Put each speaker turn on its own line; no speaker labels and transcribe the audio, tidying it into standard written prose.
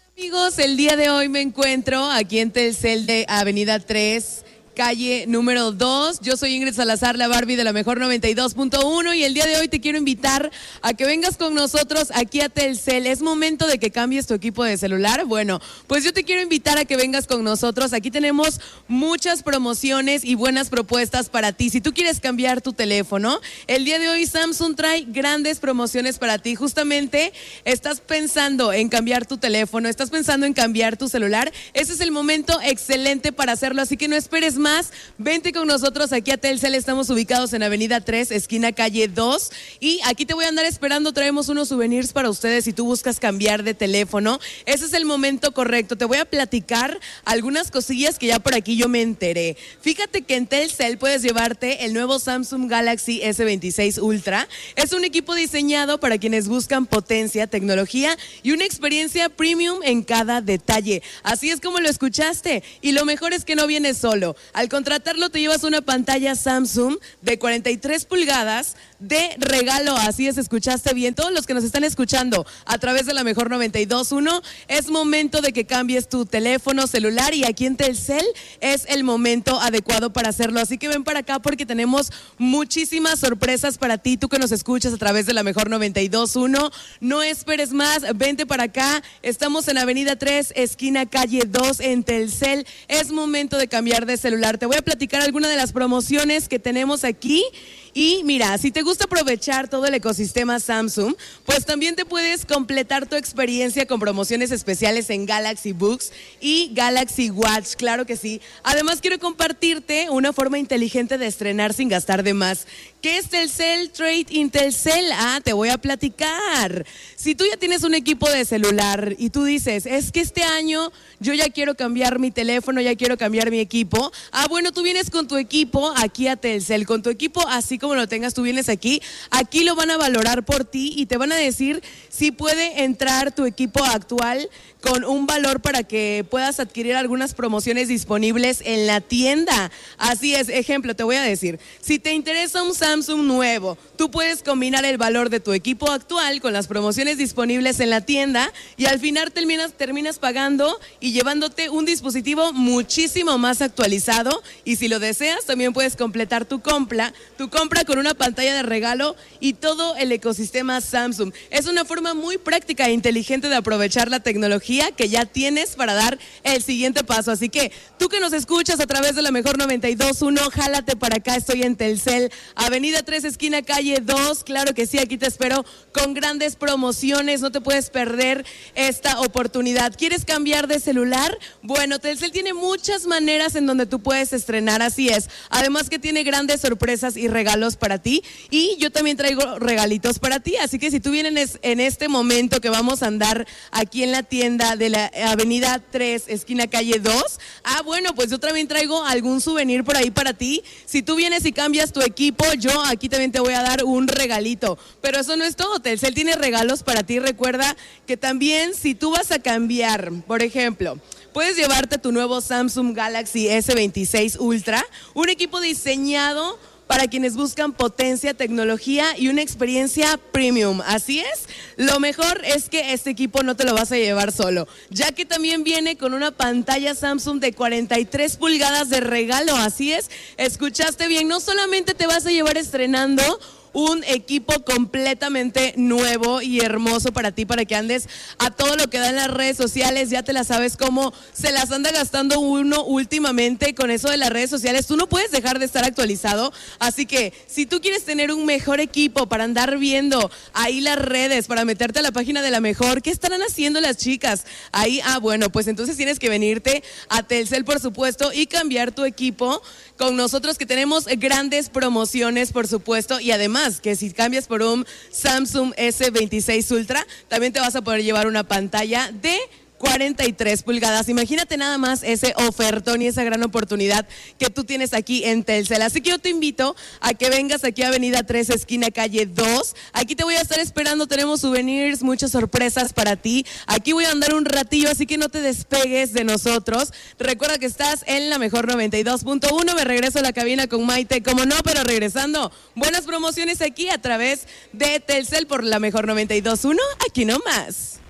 Amigos, el día de hoy me encuentro aquí en Telcel de Avenida 3, calle número 2. Yo soy Ingrid Salazar, la Barbie de la Mejor 92.1 y el día de hoy te quiero invitar a que vengas con nosotros aquí a Telcel. ¿Es momento de que cambies tu equipo de celular? Bueno, pues yo te quiero invitar a que vengas con nosotros. Aquí tenemos muchas promociones y buenas propuestas para ti. Si tú quieres cambiar tu teléfono, el día de hoy Samsung trae grandes promociones para ti. Justamente estás pensando en cambiar tu teléfono, estás pensando en cambiar tu celular. Ese es el momento excelente para hacerlo, así que no esperes más. Vente con nosotros aquí a Telcel. Estamos ubicados en Avenida 3, esquina calle 2 y aquí te voy a andar esperando. Traemos unos souvenirs para ustedes si tú buscas cambiar de teléfono. Ese es el momento correcto. Te voy a platicar algunas cosillas que ya por aquí yo me enteré. Fíjate que en Telcel puedes llevarte el nuevo Samsung Galaxy S26 Ultra. Es un equipo diseñado para quienes buscan potencia, tecnología y una experiencia premium en cada detalle. Así es como lo escuchaste. Y lo mejor es que no viene solo. Al contratarlo te llevas una pantalla Samsung de 43 pulgadas de regalo. Así es, escuchaste bien. Todos los que nos están escuchando a través de la Mejor 92.1, es momento de que cambies tu teléfono celular y aquí en Telcel es el momento adecuado para hacerlo. Así que ven para acá porque tenemos muchísimas sorpresas para ti, tú que nos escuchas a través de la Mejor 92.1. No esperes más, vente para acá. Estamos en Avenida 3, esquina calle 2 en Telcel. Es momento de cambiar de celular. Te voy a platicar algunas de las promociones que tenemos aquí. Y mira, si te gusta aprovechar todo el ecosistema Samsung, pues también te puedes completar tu experiencia con promociones especiales en Galaxy Books y Galaxy Watch, claro que sí. Además quiero compartirte una forma inteligente de estrenar sin gastar de más. ¿Qué es Telcel Trade in Telcel? Te voy a platicar. Si tú ya tienes un equipo de celular y tú dices, es que este año yo ya quiero cambiar mi teléfono, ya quiero cambiar mi equipo. Bueno, tú vienes con tu equipo aquí a Telcel, con tu equipo así como lo tengas, tú vienes aquí lo van a valorar por ti y te van a decir si puede entrar tu equipo actual con un valor para que puedas adquirir algunas promociones disponibles en la tienda. Así es, ejemplo, te voy a decir, si te interesa un Samsung nuevo, tú puedes combinar el valor de tu equipo actual con las promociones disponibles en la tienda y al final terminas pagando y llevándote un dispositivo muchísimo más actualizado y si lo deseas también puedes completar tu compra con una pantalla de regalo y todo el ecosistema Samsung. Es una forma muy práctica e inteligente de aprovechar la tecnología que ya tienes para dar el siguiente paso. Así que tú que nos escuchas a través de la Mejor 92.1, jálate para acá, estoy en Telcel, Avenida 3, esquina calle 2, claro que sí, aquí te espero con grandes promociones, no te puedes perder esta oportunidad. ¿Quieres cambiar de celular? Bueno, Telcel tiene muchas maneras en donde tú puedes estrenar, así es. Además que tiene grandes sorpresas y regalos para ti y yo también traigo regalitos para ti, así que si tú vienes en este momento que vamos a andar aquí en la tienda de la Avenida 3, esquina calle 2, bueno, pues yo también traigo algún souvenir por ahí para ti. Si tú vienes y cambias tu equipo, yo aquí también te voy a dar un regalito, pero eso no es todo, Telcel tiene regalos para ti. Recuerda que también si tú vas a cambiar, por ejemplo, puedes llevarte tu nuevo Samsung Galaxy S26 Ultra, un equipo diseñado para quienes buscan potencia, tecnología y una experiencia premium. Así es, lo mejor es que este equipo no te lo vas a llevar solo, ya que también viene con una pantalla Samsung de 43 pulgadas de regalo. Así es, escuchaste bien, no solamente te vas a llevar estrenando un equipo completamente nuevo y hermoso para ti, para que andes a todo lo que da en las redes sociales. Ya te la sabes cómo se las anda gastando uno últimamente con eso de las redes sociales. Tú no puedes dejar de estar actualizado, así que si tú quieres tener un mejor equipo para andar viendo ahí las redes, para meterte a la página de la Mejor, ¿qué estarán haciendo las chicas? Ahí, bueno, pues entonces tienes que venirte a Telcel, por supuesto, y cambiar tu equipo con nosotros, que tenemos grandes promociones, por supuesto, y además que si cambias por un Samsung S26 Ultra, también te vas a poder llevar una pantalla de 43 pulgadas. Imagínate nada más ese ofertón y esa gran oportunidad que tú tienes aquí en Telcel. Así que yo te invito a que vengas aquí a Avenida 3, esquina calle 2. Aquí te voy a estar esperando, tenemos souvenirs, muchas sorpresas para ti. Aquí voy a andar un ratillo, así que no te despegues de nosotros. Recuerda que estás en la Mejor 92.1. Me regreso a la cabina con Maite, como no, pero regresando. Buenas promociones aquí a través de Telcel por la Mejor 92.1. Aquí nomás.